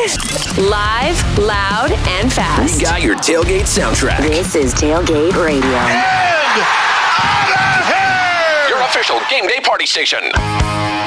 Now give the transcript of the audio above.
Live, loud, and fast. We got your tailgate soundtrack. This is Tailgate Radio. And out of here! Your official game day party station.